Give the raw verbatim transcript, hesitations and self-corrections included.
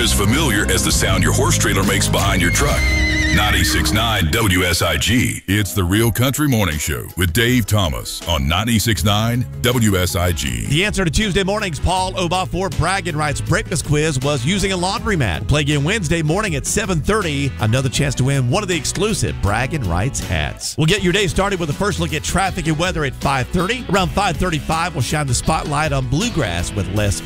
as familiar as the sound your horse trailer makes behind your truck. ninety-six point nine W S I G. It's the Real Country Morning Show with Dave Thomas on ninety-six point nine W S I G. The answer to Tuesday morning's Paul Obafor Bragging Rights breakfast quiz was using a laundromat. We'll play again Wednesday morning at seven thirty. Another chance to win one of the exclusive Bragging Rights hats. We'll get your day started with a first look at traffic and weather at five thirty. Around five thirty-five, we'll shine the spotlight on Bluegrass with Les